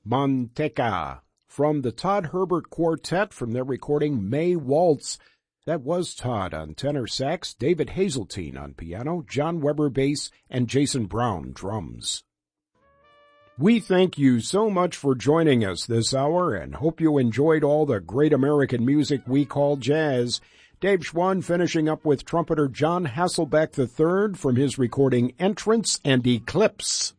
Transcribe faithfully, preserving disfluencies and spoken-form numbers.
Manteca, from the Todd Herbert Quartet from their recording May Waltz. That was Todd on tenor sax, David Hazeltine on piano, John Weber bass, and Jason Brown drums. We thank you so much for joining us this hour and hope you enjoyed all the great American music we call jazz. Dave Schwann finishing up with trumpeter John Hasselbeck the third from his recording Entrance and Eclipse.